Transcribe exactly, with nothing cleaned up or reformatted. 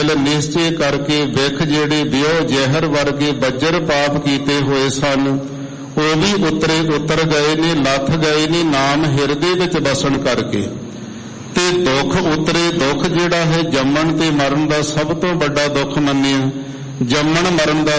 ਨਿਸ਼ਚੇ ਕਰਕੇ ਵਿਖ ਜਿਹੜੇ ਵਿਉ ਜ਼ਹਿਰ ਵਰਗੇ ਬੱਜਰ ਪਾਪ ਕੀਤੇ ਹੋਏ ਸਨ ਉਹ ਵੀ ਉਤਰੇ ਉਤਰ ਗਏ ਨੇ, ਲੱਥ ਗਏ ਨੇ ਨਾਮ ਹਿਰਦੇ ਵਿੱਚ ਵਸਣ ਕਰਕੇ। ਤੇ ਦੁੱਖ ਉਤਰੇ, ਦੁੱਖ ਜਿਹੜਾ ਹੈ ਜੰਮਣ ਤੇ ਮਰਨ ਦਾ ਸਭ ਤੋਂ ਵੱਡਾ ਦੁੱਖ ਮੰਨਿਆ, ਜੰਮਣ ਮਰਨ ਦਾ